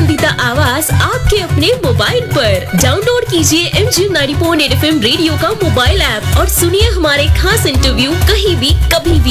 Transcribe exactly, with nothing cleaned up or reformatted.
पसंदीदा आवाज आपके अपने मोबाइल पर। डाउनलोड कीजिए M G ninety four point at F M radio का मोबाइल ऐप और सुनिए हमारे खास इंटरव्यू कहीं भी कभी भी।